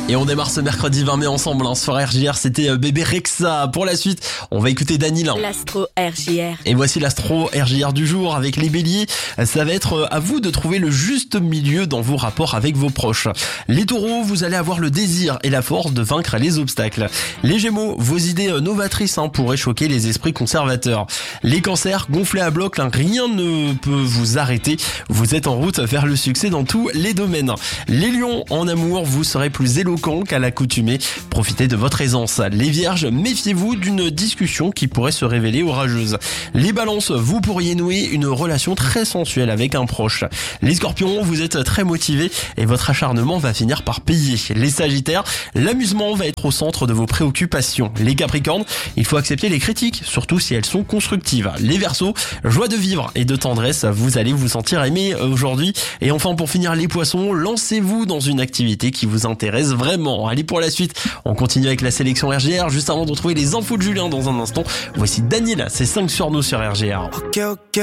Et on démarre ce mercredi 20 mai ensemble sur RJR, c'était Bébé Rexha. Pour la suite, on va écouter Dany. L'Astro RJR. Et voici l'Astro RJR du jour avec les béliers. Ça va être à vous de trouver le juste milieu dans vos rapports avec vos proches. Les taureaux, vous allez avoir le désir et la force de vaincre les obstacles. Les gémeaux, vos idées novatrices pourraient choquer les esprits conservateurs. Les cancers, gonflés à bloc, rien ne peut vous arrêter. Vous êtes en route vers le succès dans tous les domaines. Les lions, en amour, vous serez plus éloquent qu'à l'accoutumée. Profitez de votre aisance. Les vierges, méfiez-vous d'une discussion qui pourrait se révéler orageuse. Les balances, vous pourriez nouer une relation très sensuelle avec un proche. Les scorpions, vous êtes très motivés et votre acharnement va finir par payer. Les sagittaires, l'amusement va être au centre de vos préoccupations. Les capricornes, il faut accepter les critiques, surtout si elles sont constructives. Les verseaux, joie de vivre et de tendresse, vous allez vous sentir aimé aujourd'hui. Et enfin, pour finir, les poissons, lancez-vous dans une activité qui vous intéresse vraiment. Allez, pour la suite, on continue avec la sélection RJR. Juste avant de retrouver les infos de Julien dans un instant, voici Dany, c'est 5 sur nous sur RJR. Ok.